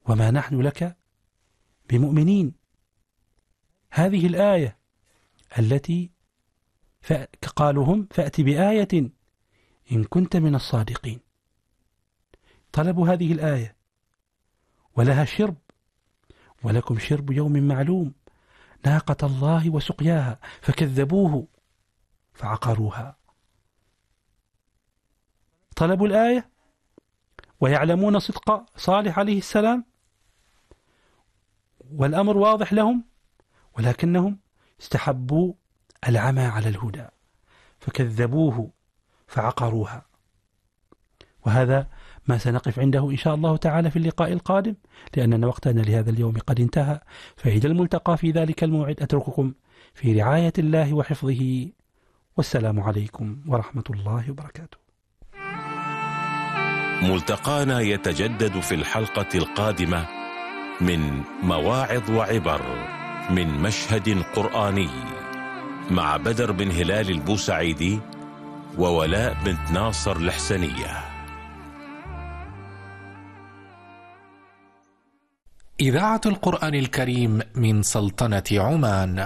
وما نحن لك بمؤمنين. هذه الآية التي قالوا هم فأت بآية إن كنت من الصادقين. طلبوا هذه الآية ولها شرب، ولكم شرب يوم معلوم، ناقة الله وسقياها فكذبوه فعقروها. طلبوا الآية ويعلمون صدق صالح عليه السلام والأمر واضح لهم، ولكنهم استحبوا العمى على الهدى فكذبوه فعقروها. وهذا ما سنقف عنده إن شاء الله تعالى في اللقاء القادم، لأننا وقتنا لهذا اليوم قد انتهى. فإلى الملتقى في ذلك الموعد، أترككم في رعاية الله وحفظه، والسلام عليكم ورحمة الله وبركاته. ملتقانا يتجدد في الحلقة القادمة من مواعظ وعبر من مشهد قرآني مع بدر بن هلال البوسعيدي وولاء بنت ناصر الحسنية. إذاعة القرآن الكريم من سلطنة عمان.